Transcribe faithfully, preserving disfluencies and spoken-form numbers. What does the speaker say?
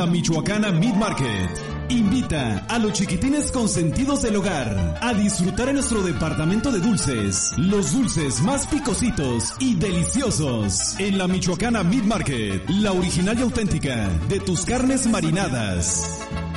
La Michoacana Meat Market invita a los chiquitines consentidos del hogar a disfrutar en nuestro departamento de dulces, los dulces más picositos y deliciosos en La Michoacana Meat Market, la original y auténtica de tus carnes marinadas.